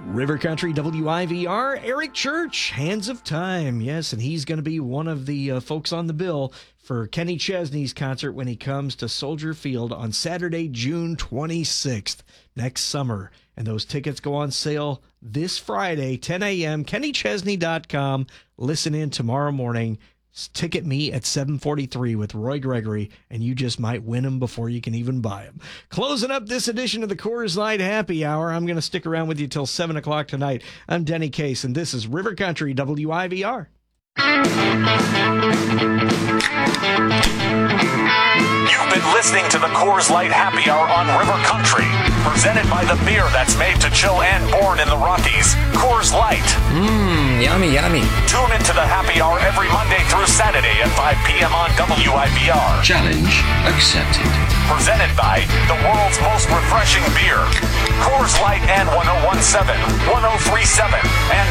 River Country WIVR, Eric Church, Hands of Time. Yes, and he's going to be one of the folks on the bill for Kenny Chesney's concert when he comes to Soldier Field on Saturday, June 26th, next summer. And those tickets go on sale this Friday, 10 a.m., kennychesney.com. Listen in tomorrow morning. Ticket me at 7:43 with Roy Gregory, and you just might win them before you can even buy them. Closing up this edition of the Coors Light Happy Hour, I'm going to stick around with you till 7 o'clock tonight. I'm Denny Case, and this is River Country WIVR. You've been listening to the Coors Light Happy Hour on River Country, presented by the beer that's made to chill and born in the Rockies, Coors Light. Yummy, yummy. Tune into the Happy Hour every Monday through Saturday at 5 p.m. on WIVR. Challenge accepted. Presented by the world's most refreshing beer, Coors Light and 1017, 1037, and